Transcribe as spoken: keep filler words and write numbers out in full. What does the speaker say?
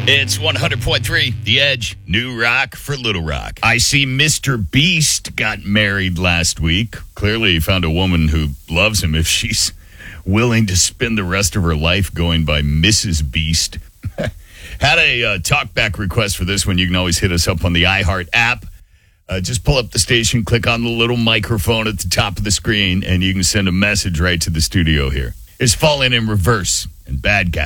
It's one hundred point three, The Edge, New Rock for Little Rock. I see Mister Beast got married last week. Clearly he found a woman who loves him if she's willing to spend the rest of her life going by Missus Beast. Had a uh, talkback request for this one. You can always hit us up on the iHeart app. Uh, just pull up the station, click on the little microphone at the top of the screen, and you can send a message right to the studio here. It's Falling in Reverse and Bad Guy.